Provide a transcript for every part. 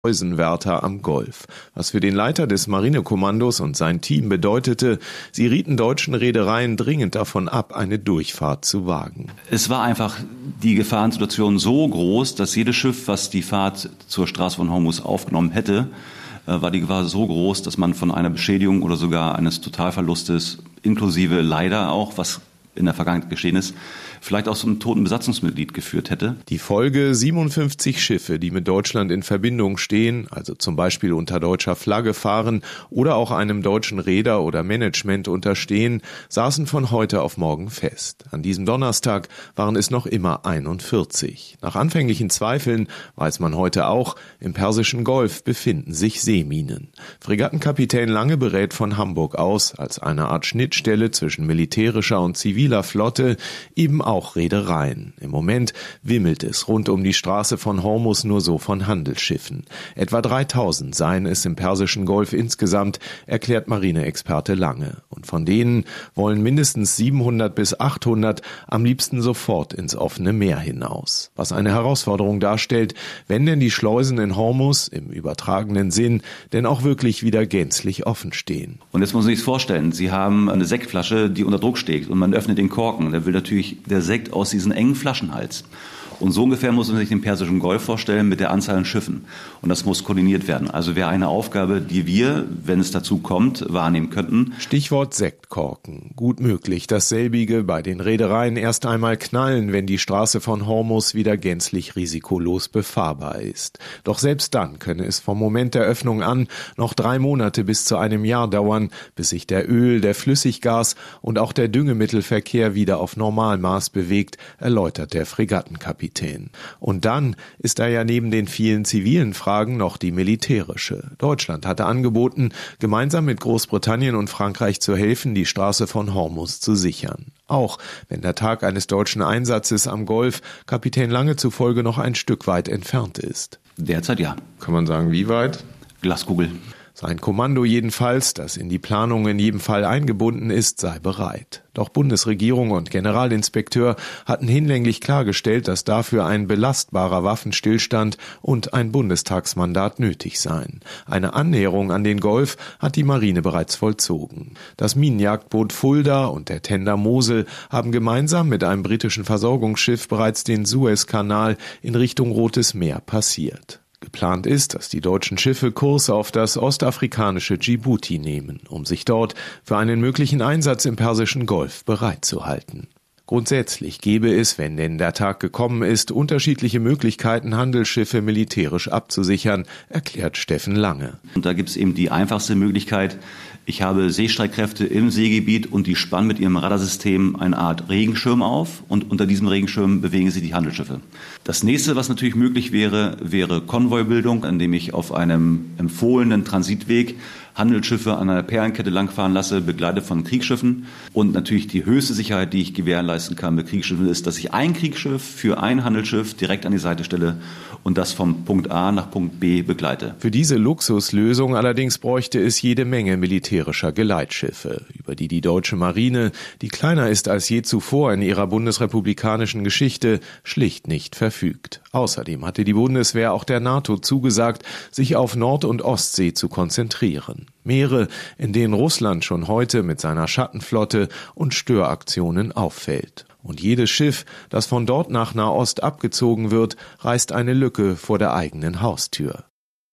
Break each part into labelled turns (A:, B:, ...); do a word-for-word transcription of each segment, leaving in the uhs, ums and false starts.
A: Schleusenwärter am Golf. Was für den Leiter des Marinekommandos und sein Team bedeutete, sie rieten deutschen Reedereien dringend davon ab, eine Durchfahrt zu wagen.
B: Es war einfach die Gefahrensituation so groß, dass jedes Schiff, was die Fahrt zur Straße von Hormuz aufgenommen hätte, war die Gefahr so groß, dass man von einer Beschädigung oder sogar eines Totalverlustes, inklusive leider auch, was in der Vergangenheit geschehen ist, vielleicht auch zum toten Besatzungsmitglied geführt hätte.
A: Die Folge: siebenundfünfzig Schiffe, die mit Deutschland in Verbindung stehen, also zum Beispiel unter deutscher Flagge fahren oder auch einem deutschen Reeder oder Management unterstehen, saßen von heute auf morgen fest. An diesem Donnerstag waren es noch immer einundvierzig. Nach anfänglichen Zweifeln weiß man heute auch, im Persischen Golf befinden sich Seeminen. Fregattenkapitän Lange berät von Hamburg aus, als eine Art Schnittstelle zwischen militärischer und ziviler Flotte, eben auch Reedereien. Im Moment wimmelt es rund um die Straße von Hormuz nur so von Handelsschiffen. Etwa dreitausend seien es im Persischen Golf insgesamt, erklärt Marineexperte Lange. Und von denen wollen mindestens siebenhundert bis achthundert am liebsten sofort ins offene Meer hinaus. Was eine Herausforderung darstellt, wenn denn die Schleusen in Hormuz im übertragenen Sinn denn auch wirklich wieder gänzlich offen stehen.
B: Und jetzt muss man sich das vorstellen, Sie haben eine Sektflasche, die unter Druck steht und man öffnet den Korken. Da will natürlich der Sekt aus diesen engen Flaschenhals. Und so ungefähr muss man sich den Persischen Golf vorstellen mit der Anzahl an Schiffen. Und das muss koordiniert werden. Also wäre eine Aufgabe, die wir, wenn es dazu kommt, wahrnehmen könnten.
A: Stichwort Sektkorken. Gut möglich, dass selbige bei den Reedereien erst einmal knallen, wenn die Straße von Hormuz wieder gänzlich risikolos befahrbar ist. Doch selbst dann könne es vom Moment der Öffnung an noch drei Monate bis zu einem Jahr dauern, bis sich der Öl-, der Flüssiggas- und auch der Düngemittelverkehr wieder auf Normalmaß bewegt, erläutert der Fregattenkapitän. Und dann ist da ja neben den vielen zivilen Fragen noch die militärische. Deutschland hatte angeboten, gemeinsam mit Großbritannien und Frankreich zu helfen, die Straße von Hormuz zu sichern. Auch wenn der Tag eines deutschen Einsatzes am Golf Kapitän Lange zufolge noch ein Stück weit entfernt ist.
B: Derzeit ja.
A: Kann man sagen, wie weit?
B: Glaskugel.
A: Sein Kommando jedenfalls, das in die Planung in jedem Fall eingebunden ist, sei bereit. Doch Bundesregierung und Generalinspekteur hatten hinlänglich klargestellt, dass dafür ein belastbarer Waffenstillstand und ein Bundestagsmandat nötig seien. Eine Annäherung an den Golf hat die Marine bereits vollzogen. Das Minenjagdboot Fulda und der Tender Mosel haben gemeinsam mit einem britischen Versorgungsschiff bereits den Suezkanal in Richtung Rotes Meer passiert. Geplant ist, dass die deutschen Schiffe Kurs auf das ostafrikanische Djibouti nehmen, um sich dort für einen möglichen Einsatz im Persischen Golf bereitzuhalten. Grundsätzlich gäbe es, wenn denn der Tag gekommen ist, unterschiedliche Möglichkeiten, Handelsschiffe militärisch abzusichern, erklärt Steffen Lange.
B: Und da gibt es eben die einfachste Möglichkeit. Ich habe Seestreitkräfte im Seegebiet und die spannen mit ihrem Radarsystem eine Art Regenschirm auf und unter diesem Regenschirm bewegen sich die Handelsschiffe. Das nächste, was natürlich möglich wäre, wäre Konvoibildung, indem ich auf einem empfohlenen Transitweg Handelsschiffe an einer Perlenkette langfahren lasse, begleitet von Kriegsschiffen. Und natürlich die höchste Sicherheit, die ich gewährleisten kann mit Kriegsschiffen, ist, dass ich ein Kriegsschiff für ein Handelsschiff direkt an die Seite stelle und das vom Punkt A nach Punkt B begleite.
A: Für diese Luxuslösung allerdings bräuchte es jede Menge militärischer Geleitschiffe, über die die deutsche Marine, die kleiner ist als je zuvor in ihrer bundesrepublikanischen Geschichte, schlicht nicht verfügt. Außerdem hatte die Bundeswehr auch der NATO zugesagt, sich auf Nord- und Ostsee zu konzentrieren. Meere, in denen Russland schon heute mit seiner Schattenflotte und Störaktionen auffällt. Und jedes Schiff, das von dort nach Nahost abgezogen wird, reißt eine Lücke vor der eigenen Haustür.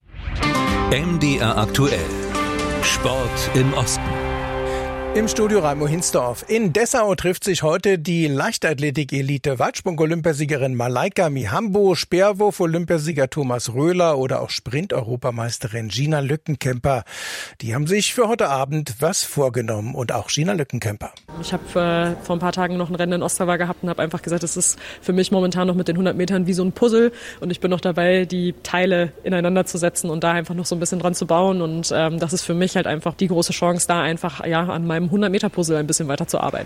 C: M D R aktuell. Sport im Osten.
D: Im Studio Raimo Hinsdorf. In Dessau trifft sich heute die Leichtathletik-Elite. Weitsprung-Olympiasiegerin Malaika Mihambo, Speerwurf-Olympiasieger Thomas Röhler oder auch Sprint-Europameisterin Gina Lückenkämper. Die haben sich für heute Abend was vorgenommen. Und auch Gina Lückenkämper.
E: Ich habe äh, vor ein paar Tagen noch ein Rennen in Ostrava gehabt und habe einfach gesagt, es ist für mich momentan noch mit den hundert Metern wie so ein Puzzle. Und ich bin noch dabei, die Teile ineinander zu setzen und da einfach noch so ein bisschen dran zu bauen. Und ähm, das ist für mich halt einfach die große Chance, da einfach ja an meinem hundert Meter Puzzle ein bisschen weiter zu arbeiten.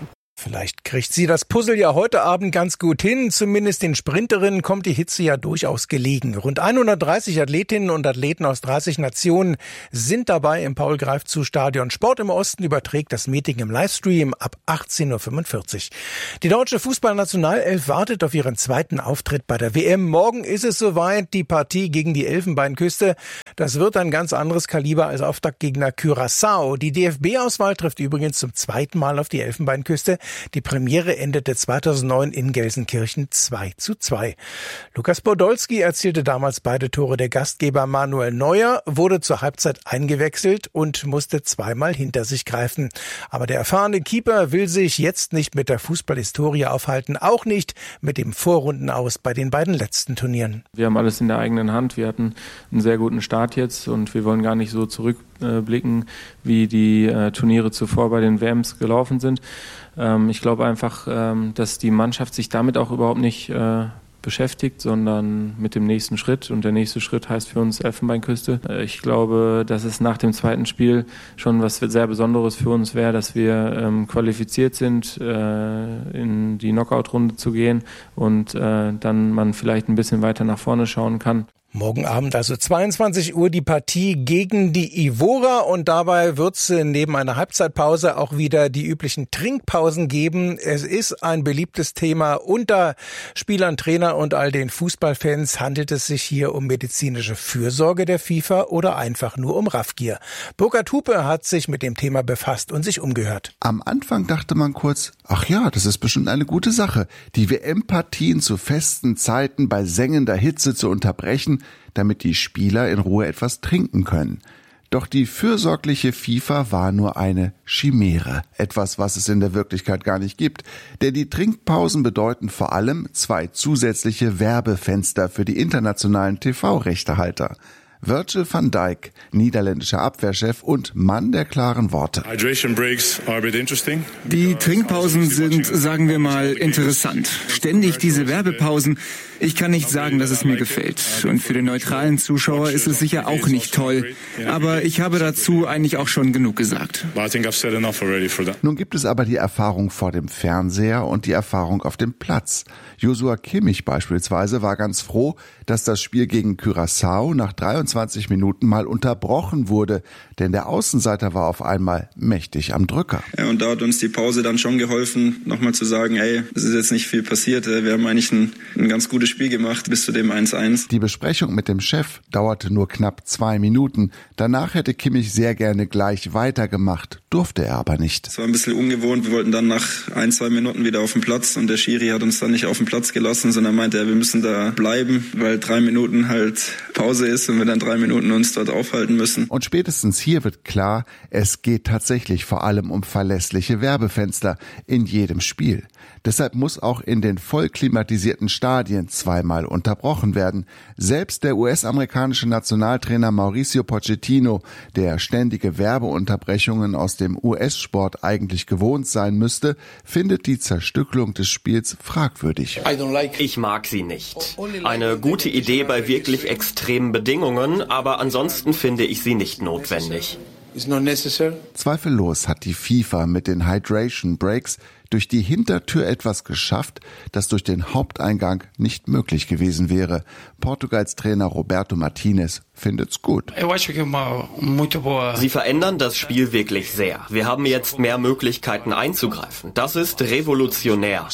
D: Vielleicht kriegt sie das Puzzle ja heute Abend ganz gut hin. Zumindest den Sprinterinnen kommt die Hitze ja durchaus gelegen. Rund hundertdreißig Athletinnen und Athleten aus dreißig Nationen sind dabei im Paul-Greifzu-Stadion. Sport im Osten überträgt das Meeting im Livestream ab achtzehn Uhr fünfundvierzig. Die deutsche Fußballnationalelf wartet auf ihren zweiten Auftritt bei der W M. Morgen ist es soweit, die Partie gegen die Elfenbeinküste. Das wird ein ganz anderes Kaliber als Auftaktgegner Curaçao. Die D F B-Auswahl trifft übrigens zum zweiten Mal auf die Elfenbeinküste. Die Premiere endete zweitausendneun in Gelsenkirchen zwei zu zwei. Lukas Podolski erzielte damals beide Tore. Der Gastgeber Manuel Neuer wurde zur Halbzeit eingewechselt und musste zweimal hinter sich greifen. Aber der erfahrene Keeper will sich jetzt nicht mit der Fußballhistorie aufhalten, auch nicht mit dem Vorrundenaus bei den beiden letzten Turnieren.
F: Wir haben alles in der eigenen Hand. Wir hatten einen sehr guten Start jetzt und wir wollen gar nicht so zurückblicken, wie die äh, Turniere zuvor bei den W Ms gelaufen sind. Ähm, ich glaube einfach, ähm, dass die Mannschaft sich damit auch überhaupt nicht äh, beschäftigt, sondern mit dem nächsten Schritt. Und der nächste Schritt heißt für uns Elfenbeinküste. Äh, ich glaube, dass es nach dem zweiten Spiel schon was sehr Besonderes für uns wäre, dass wir ähm, qualifiziert sind, äh, in die Knockout-Runde zu gehen und äh, dann man vielleicht ein bisschen weiter nach vorne schauen kann.
D: Morgen Abend, also zweiundzwanzig Uhr, die Partie gegen die Ivora und dabei wird es neben einer Halbzeitpause auch wieder die üblichen Trinkpausen geben. Es ist ein beliebtes Thema unter Spielern, Trainer und all den Fußballfans. Handelt es sich hier um medizinische Fürsorge der FIFA oder einfach nur um Raffgier? Burkhard Hupe hat sich mit dem Thema befasst und sich umgehört.
G: Am Anfang dachte man kurz, ach ja, das ist bestimmt eine gute Sache, die W M-Partien zu festen Zeiten bei sengender Hitze zu unterbrechen, damit die Spieler in Ruhe etwas trinken können. Doch die fürsorgliche FIFA war nur eine Chimäre, etwas, was es in der Wirklichkeit gar nicht gibt. Denn die Trinkpausen bedeuten vor allem zwei zusätzliche Werbefenster für die internationalen T V-Rechtehalter. Virgil van Dijk, niederländischer Abwehrchef und Mann der klaren Worte.
H: Die Trinkpausen sind, sagen wir mal, interessant. Ständig diese Werbepausen. Ich kann nicht sagen, dass es mir gefällt. Und für den neutralen Zuschauer ist es sicher auch nicht toll. Aber ich habe dazu eigentlich auch schon genug gesagt.
G: Nun gibt es aber die Erfahrung vor dem Fernseher und die Erfahrung auf dem Platz. Joshua Kimmich beispielsweise war ganz froh, dass das Spiel gegen Curaçao nach dreiundzwanzig Minuten mal unterbrochen wurde, denn der Außenseiter war auf einmal mächtig am Drücker.
I: Ja, und da hat uns die Pause dann schon geholfen, nochmal zu sagen, ey, es ist jetzt nicht viel passiert, wir haben eigentlich ein, ein ganz gutes Spiel gemacht bis zu dem eins eins.
G: Die Besprechung mit dem Chef dauerte nur knapp zwei Minuten. Danach hätte Kimmich sehr gerne gleich weitergemacht, durfte er aber nicht.
I: Es war ein bisschen ungewohnt, wir wollten dann nach ein, zwei Minuten wieder auf den Platz und der Schiri hat uns dann nicht auf den Platz gelassen, sondern meinte, ja, wir müssen da bleiben, weil drei Minuten halt Pause ist und wir dann drei Minuten uns dort aufhalten müssen.
G: Und spätestens hier wird klar, es geht tatsächlich vor allem um verlässliche Werbefenster in jedem Spiel. Deshalb muss auch in den voll klimatisierten Stadien zweimal unterbrochen werden. Selbst der U S-amerikanische Nationaltrainer Mauricio Pochettino, der ständige Werbeunterbrechungen aus dem U S-Sport eigentlich gewohnt sein müsste, findet die Zerstückelung des Spiels fragwürdig.
J: Ich mag sie nicht. Eine gute Idee bei wirklich extremen Bedingungen, aber ansonsten finde ich sie nicht notwendig.
G: Zweifellos hat die FIFA mit den Hydration Breaks durch die Hintertür etwas geschafft, das durch den Haupteingang nicht möglich gewesen wäre. Portugals Trainer Roberto Martinez findet's gut.
J: Sie verändern das Spiel wirklich sehr. Wir haben jetzt mehr Möglichkeiten einzugreifen. Das ist revolutionär.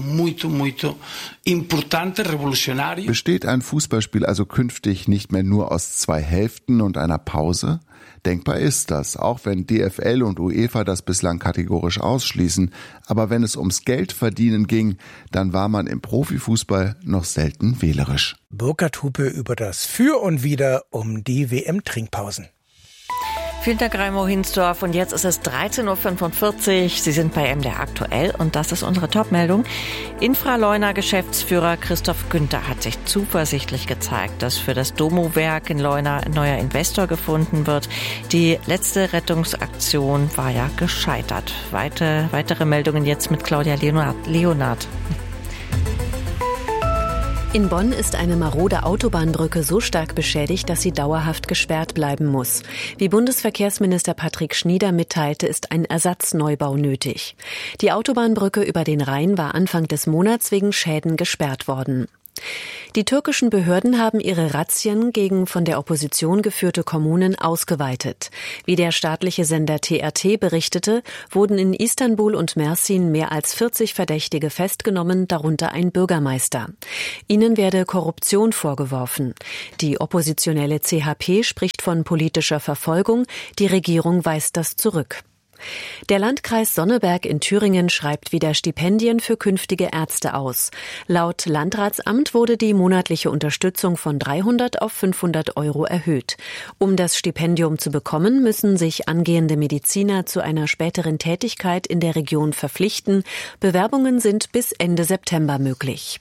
G: Besteht ein Fußballspiel also künftig nicht mehr nur aus zwei Hälften und einer Pause? Denkbar ist das, auch wenn D F L und UEFA das bislang kategorisch ausschließen. Aber wenn es ums Geldverdienen ging, dann war man im Profifußball noch selten wählerisch.
D: Burkhard Hupe über das Für und Wider um die W M-Trinkpausen.
K: Vielen Dank, Raimo Hinsdorf. Und jetzt ist es dreizehn Uhr fünfundvierzig. Sie sind bei M D R aktuell und das ist unsere Topmeldung. Infra-Leuna-Geschäftsführer Christoph Günther hat sich zuversichtlich gezeigt, dass für das Domo-Werk in Leuna ein neuer Investor gefunden wird. Die letzte Rettungsaktion war ja gescheitert. Weite, weitere Meldungen jetzt mit Claudia Leonard.
L: In Bonn ist eine marode Autobahnbrücke so stark beschädigt, dass sie dauerhaft gesperrt bleiben muss. Wie Bundesverkehrsminister Patrick Schnieder mitteilte, ist ein Ersatzneubau nötig. Die Autobahnbrücke über den Rhein war Anfang des Monats wegen Schäden gesperrt worden. Die türkischen Behörden haben ihre Razzien gegen von der Opposition geführte Kommunen ausgeweitet. Wie der staatliche Sender T R T berichtete, wurden in Istanbul und Mersin mehr als vierzig Verdächtige festgenommen, darunter ein Bürgermeister. Ihnen werde Korruption vorgeworfen. Die oppositionelle C H P spricht von politischer Verfolgung, die Regierung weist das zurück. Der Landkreis Sonneberg in Thüringen schreibt wieder Stipendien für künftige Ärzte aus. Laut Landratsamt wurde die monatliche Unterstützung von dreihundert auf fünfhundert Euro erhöht. Um das Stipendium zu bekommen, müssen sich angehende Mediziner zu einer späteren Tätigkeit in der Region verpflichten. Bewerbungen sind bis Ende September möglich.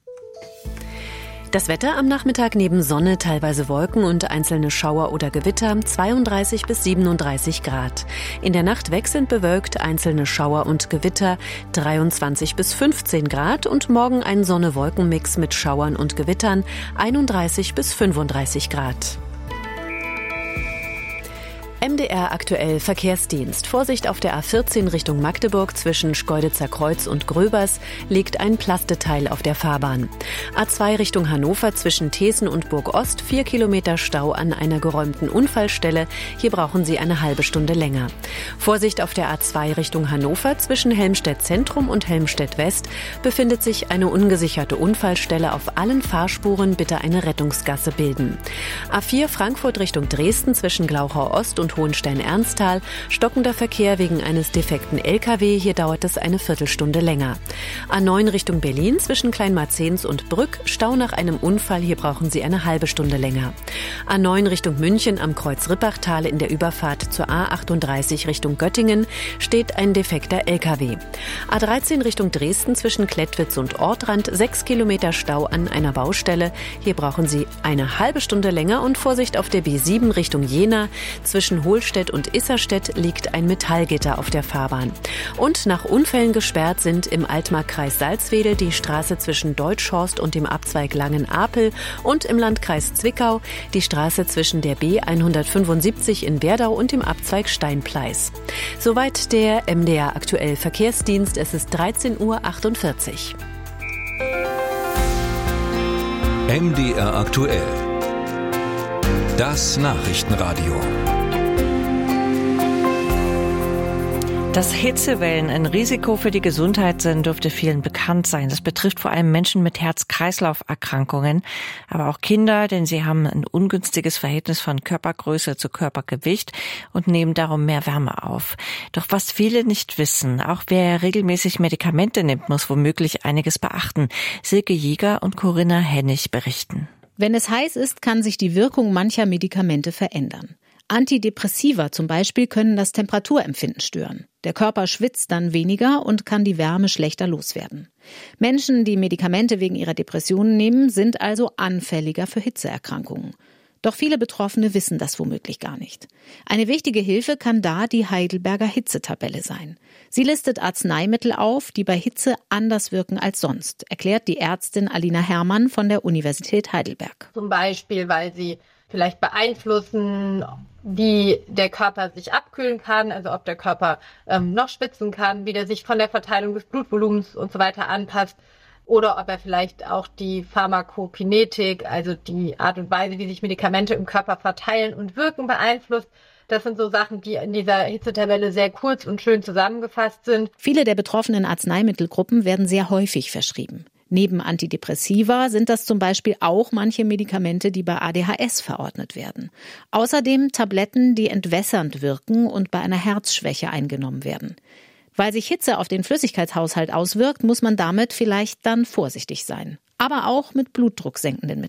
L: Das Wetter am Nachmittag neben Sonne, teilweise Wolken und einzelne Schauer oder Gewitter, zweiunddreißig bis siebenunddreißig Grad. In der Nacht wechselnd bewölkt, einzelne Schauer und Gewitter, dreiundzwanzig bis fünfzehn Grad und morgen ein Sonne-Wolken-Mix mit Schauern und Gewittern, einunddreißig bis fünfunddreißig Grad. M D R aktuell Verkehrsdienst. Vorsicht auf der A vierzehn Richtung Magdeburg zwischen Schkeuditzer Kreuz und Gröbers liegt ein Plasteteil auf der Fahrbahn. A zwei Richtung Hannover zwischen Thesen und Burg-Ost, vier Kilometer Stau an einer geräumten Unfallstelle. Hier brauchen Sie eine halbe Stunde länger. Vorsicht auf der A zwei Richtung Hannover zwischen Helmstedt Zentrum und Helmstedt West befindet sich eine ungesicherte Unfallstelle. Auf allen Fahrspuren bitte eine Rettungsgasse bilden. A vier Frankfurt Richtung Dresden zwischen Glauchau Ost und Hohenstein-Ernsthal, stockender Verkehr wegen eines defekten L K W, hier dauert es eine Viertelstunde länger. A neun Richtung Berlin zwischen Kleinmarzens und Brück, Stau nach einem Unfall, hier brauchen Sie eine halbe Stunde länger. A neun Richtung München am Kreuz Rippachtal in der Überfahrt zur A achtunddreißig Richtung Göttingen steht ein defekter L K W. A dreizehn Richtung Dresden zwischen Klettwitz und Ortrand, sechs Kilometer Stau an einer Baustelle, hier brauchen Sie eine halbe Stunde länger und Vorsicht auf der B sieben Richtung Jena zwischen Holstedt und Isserstedt liegt ein Metallgitter auf der Fahrbahn. Und nach Unfällen gesperrt sind im Altmark-Kreis Salzwedel die Straße zwischen Deutschhorst und dem Abzweig Langen-Apel und im Landkreis Zwickau die Straße zwischen der B hundertfünfundsiebzig in Werdau und dem Abzweig Steinpleis. Soweit der M D R aktuell Verkehrsdienst. Es ist dreizehn Uhr achtundvierzig.
C: M D R aktuell. Das Nachrichtenradio.
K: Dass Hitzewellen ein Risiko für die Gesundheit sind, dürfte vielen bekannt sein. Das betrifft vor allem Menschen mit Herz-Kreislauf-Erkrankungen, aber auch Kinder, denn sie haben ein ungünstiges Verhältnis von Körpergröße zu Körpergewicht und nehmen darum mehr Wärme auf. Doch was viele nicht wissen, auch wer regelmäßig Medikamente nimmt, muss womöglich einiges beachten. Silke Jäger und Corinna Hennig berichten.
M: Wenn es heiß ist, kann sich die Wirkung mancher Medikamente verändern. Antidepressiva zum Beispiel können das Temperaturempfinden stören. Der Körper schwitzt dann weniger und kann die Wärme schlechter loswerden. Menschen, die Medikamente wegen ihrer Depressionen nehmen, sind also anfälliger für Hitzeerkrankungen. Doch viele Betroffene wissen das womöglich gar nicht. Eine wichtige Hilfe kann da die Heidelberger Hitzetabelle sein. Sie listet Arzneimittel auf, die bei Hitze anders wirken als sonst, erklärt die Ärztin Alina Herrmann von der Universität Heidelberg.
N: Zum Beispiel, weil sie vielleicht beeinflussen, wie der Körper sich abkühlen kann, also ob der Körper ähm, noch schwitzen kann, wie der sich von der Verteilung des Blutvolumens und so weiter anpasst. Oder ob er vielleicht auch die Pharmakokinetik, also die Art und Weise, wie sich Medikamente im Körper verteilen und wirken, beeinflusst. Das sind so Sachen, die in dieser Hitzetabelle sehr kurz und schön zusammengefasst sind.
M: Viele der betroffenen Arzneimittelgruppen werden sehr häufig verschrieben. Neben Antidepressiva sind das zum Beispiel auch manche Medikamente, die bei A D H S verordnet werden. Außerdem Tabletten, die entwässernd wirken und bei einer Herzschwäche eingenommen werden. Weil sich Hitze auf den Flüssigkeitshaushalt auswirkt, muss man damit vielleicht dann vorsichtig sein. Aber auch mit blutdrucksenkenden Mitteln.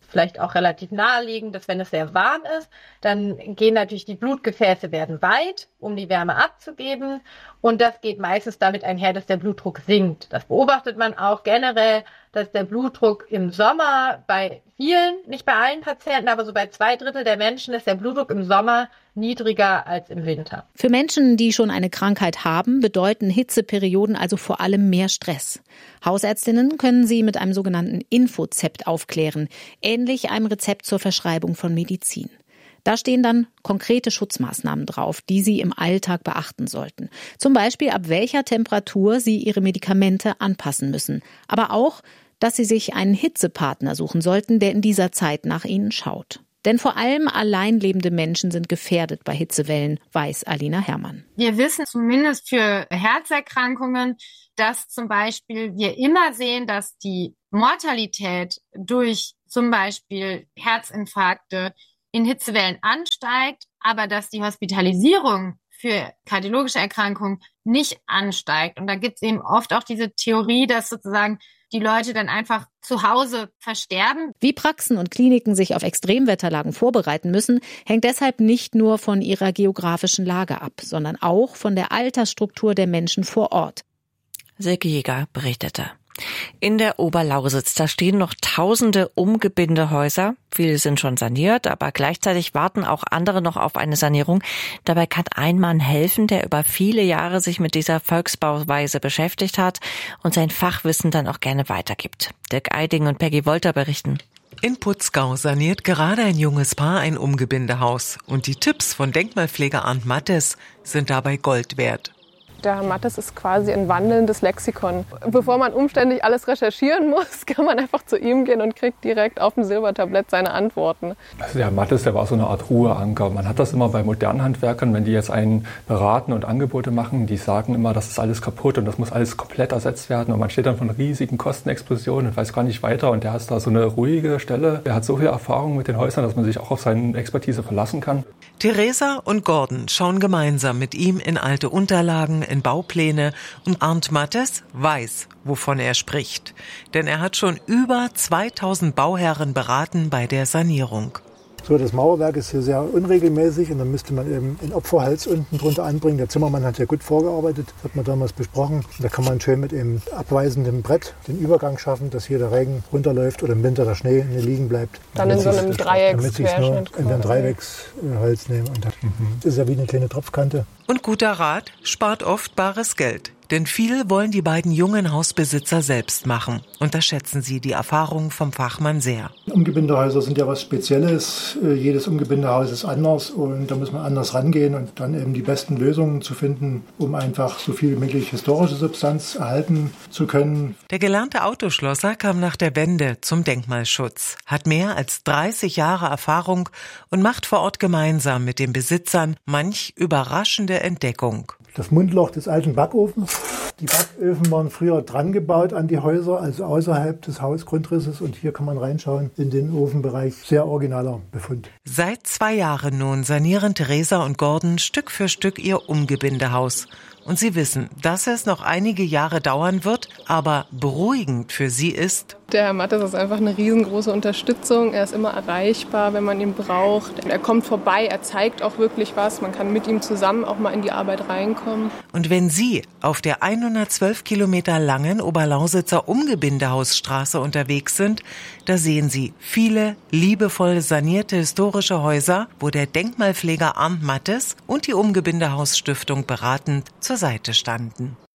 N: vielleicht auch relativ naheliegend, dass wenn es sehr warm ist, dann gehen natürlich die Blutgefäße werden weit, um die Wärme abzugeben. Und das geht meistens damit einher, dass der Blutdruck sinkt. Das beobachtet man auch generell, dass der Blutdruck im Sommer bei vielen, nicht bei allen Patienten, aber so bei zwei Drittel der Menschen ist der Blutdruck im Sommer niedriger als im Winter.
M: Für Menschen, die schon eine Krankheit haben, bedeuten Hitzeperioden also vor allem mehr Stress. Hausärztinnen können sie mit einem sogenannten Infozept aufklären, ähnlich einem Rezept zur Verschreibung von Medizin. Da stehen dann konkrete Schutzmaßnahmen drauf, die Sie im Alltag beachten sollten. Zum Beispiel, ab welcher Temperatur Sie Ihre Medikamente anpassen müssen. Aber auch, dass Sie sich einen Hitzepartner suchen sollten, der in dieser Zeit nach Ihnen schaut. Denn vor allem alleinlebende Menschen sind gefährdet bei Hitzewellen, weiß Alina Herrmann.
O: Wir wissen zumindest für Herzerkrankungen, dass zum Beispiel wir immer sehen, dass die Mortalität durch zum Beispiel Herzinfarkte in Hitzewellen ansteigt, aber dass die Hospitalisierung für kardiologische Erkrankungen nicht ansteigt. Und da gibt es eben oft auch diese Theorie, dass sozusagen die Leute dann einfach zu Hause versterben.
M: Wie Praxen und Kliniken sich auf Extremwetterlagen vorbereiten müssen, hängt deshalb nicht nur von ihrer geografischen Lage ab, sondern auch von der Altersstruktur der Menschen vor Ort.
K: Silke Jäger berichtete. In der Oberlausitz, da stehen noch tausende Umgebindehäuser. Viele sind schon saniert, aber gleichzeitig warten auch andere noch auf eine Sanierung. Dabei kann ein Mann helfen, der über viele Jahre sich mit dieser Volksbauweise beschäftigt hat und sein Fachwissen dann auch gerne weitergibt. Dirk Eiding und Peggy Wolter berichten.
P: In Putzgau saniert gerade ein junges Paar ein Umgebindehaus. Und die Tipps von Denkmalpfleger Arndt Mattes sind dabei Gold wert.
Q: Der Herr Mattes ist quasi ein wandelndes Lexikon. Bevor man umständlich alles recherchieren muss, kann man einfach zu ihm gehen und kriegt direkt auf dem Silbertablett seine Antworten.
R: Also der Herr Mattes, der war so eine Art Ruheanker. Man hat das immer bei modernen Handwerkern, wenn die jetzt einen beraten und Angebote machen, die sagen immer, das ist alles kaputt und das muss alles komplett ersetzt werden. Und man steht dann von riesigen Kostenexplosionen und weiß gar nicht weiter. Und der hat da so eine ruhige Stelle. Er hat so viel Erfahrung mit den Häusern, dass man sich auch auf seine Expertise verlassen kann.
P: Theresa und Gordon schauen gemeinsam mit ihm in alte Unterlagen, in Baupläne, und Arndt Mattes weiß, wovon er spricht. Denn er hat schon über zweitausend Bauherren beraten bei der Sanierung.
S: So, das Mauerwerk ist hier sehr unregelmäßig und dann müsste man eben einen Opferhals unten drunter anbringen. Der Zimmermann hat ja gut vorgearbeitet, das hat man damals besprochen. Und da kann man schön mit einem abweisenden Brett den Übergang schaffen, dass hier der Regen runterläuft oder im Winter der Schnee liegen bleibt.
Q: Dann in so einem
S: Dreiecksquerschnitt. In einem Dreiecksholz nehmen. Und das ist ja wie eine kleine Tropfkante.
P: Und guter Rat spart oft bares Geld. Denn viel wollen die beiden jungen Hausbesitzer selbst machen. Und da schätzen sie die Erfahrung vom Fachmann sehr.
S: Umgebindehäuser sind ja was Spezielles. Jedes Umgebindehaus ist anders und da muss man anders rangehen und dann eben die besten Lösungen zu finden, um einfach so viel wie möglich historische Substanz erhalten zu können.
P: Der gelernte Autoschlosser kam nach der Wende zum Denkmalschutz, hat mehr als dreißig Jahre Erfahrung und macht vor Ort gemeinsam mit den Besitzern manch überraschende Entdeckung.
S: Das Mundloch des alten Backofens. Die Backöfen waren früher dran gebaut an die Häuser, also außerhalb des Hausgrundrisses. Und hier kann man reinschauen in den Ofenbereich. Sehr originaler Befund.
P: Seit zwei Jahren nun sanieren Theresa und Gordon Stück für Stück ihr Umgebindehaus. Und sie wissen, dass es noch einige Jahre dauern wird, aber beruhigend für sie ist:
Q: Der Herr Mattes ist einfach eine riesengroße Unterstützung. Er ist immer erreichbar, wenn man ihn braucht. Er kommt vorbei, er zeigt auch wirklich was. Man kann mit ihm zusammen auch mal in die Arbeit reinkommen.
P: Und wenn Sie auf der hundertzwölf Kilometer langen Oberlausitzer Umgebindehausstraße unterwegs sind, da sehen Sie viele liebevoll sanierte historische Häuser, wo der Denkmalpfleger Arndt Mattes und die Umgebindehausstiftung beratend zur Seite standen.